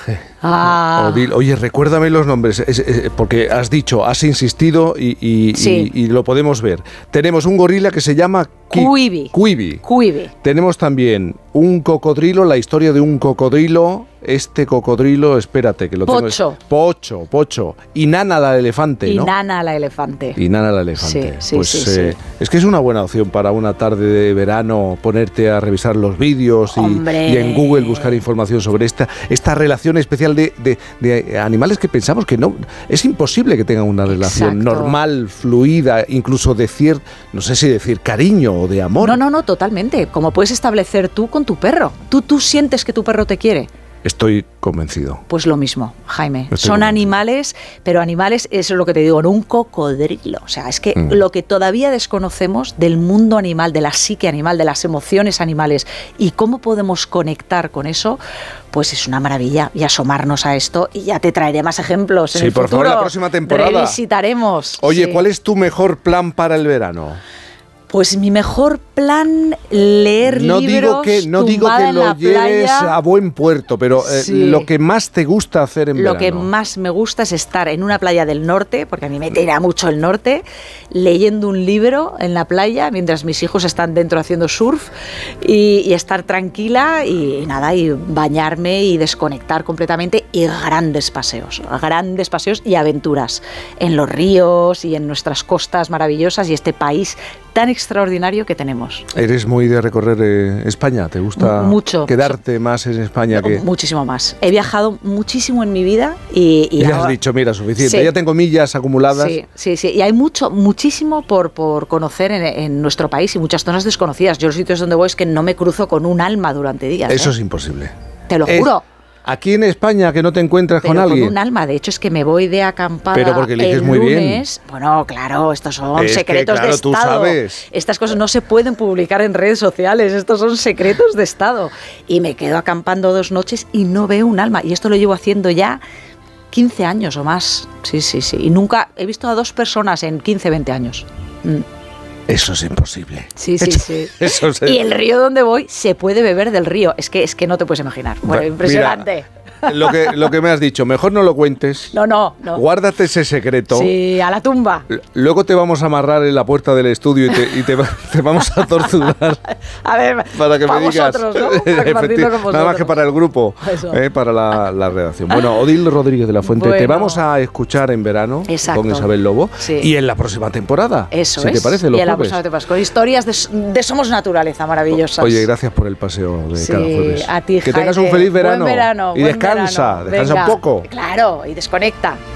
Odile, oye, recuérdame los nombres, porque has insistido y lo podemos ver. Tenemos un gorila que se llama Quibi. Tenemos también un cocodrilo, la historia de un cocodrilo. Este cocodrilo, espérate, que lo tengo. Pocho. Y Nana la elefante, ¿no? Y Nana la elefante. Sí, es que es una buena opción para una tarde de verano ponerte a revisar los vídeos y en Google buscar información sobre esta relación especial de animales que pensamos que no es imposible que tengan una relación normal, fluida, incluso no sé si decir cariño o de amor. No, totalmente. Como puedes establecer tú con tu perro. Tú sientes que tu perro te quiere. Estoy convencido. Pues lo mismo, Jaime. Son animales, pero animales, eso es lo que te digo, no un cocodrilo. O sea, es que lo que todavía desconocemos del mundo animal, de la psique animal, de las emociones animales y cómo podemos conectar con eso, pues es una maravilla. Y asomarnos a esto, y ya te traeré más ejemplos en el futuro. Sí, por favor, la próxima temporada. Revisitaremos. Oye, ¿cuál es tu mejor plan para el verano? Pues mi mejor plan, leer libros, no digo que lo lleves a buen puerto, pero lo que más te gusta hacer en verano. Lo que más me gusta es estar en una playa del norte, porque a mí me tira mucho el norte, leyendo un libro en la playa, mientras mis hijos están dentro haciendo surf, y estar tranquila y bañarme y desconectar completamente, y grandes paseos y aventuras en los ríos y en nuestras costas maravillosas y este país tan extraordinario que tenemos. ¿Eres muy de recorrer España? ¿Te gusta mucho quedarte más en España? Muchísimo más. He viajado muchísimo en mi vida y ya has dicho, mira, suficiente. Sí. Ya tengo millas acumuladas. Sí. Y hay muchísimo por conocer en nuestro país y muchas zonas desconocidas. Yo los sitios donde voy es que no me cruzo con un alma durante días. Eso es imposible. Te lo juro. Aquí en España, que no te encuentras con alguien. Con un alma, de hecho es que me voy de acampada. Pero porque eliges muy bien. Bueno, claro, estos son secretos de Estado. Tú sabes. Estas cosas no se pueden publicar en redes sociales, estos son secretos de Estado. Y me quedo acampando 2 noches y no veo un alma. Y esto lo llevo haciendo ya 15 años o más. Sí. Y nunca he visto a 2 personas en 15, 20 años. Eso es imposible. Sí. Y el río donde voy se puede beber del río. Es que no te puedes imaginar. Bueno, impresionante. Mira, lo que me has dicho, mejor no lo cuentes. No. Guárdate ese secreto. Sí, a la tumba. Luego te vamos a amarrar en la puerta del estudio y te vamos a torturar. A ver, para que me digas. Vosotros, ¿no? Nada más que para el grupo, para la redacción. Bueno, Odile Rodríguez de la Fuente, te vamos a escuchar en verano con Isabel Lobo y en la próxima temporada. Eso si es. ¿Te parece? Y en la próxima temporada, con historias de Somos Naturaleza maravillosas. Oye, gracias por el paseo de cada jueves. A ti, que tengas un feliz verano. Buen verano. Y descansa un poco. Claro, y desconecta.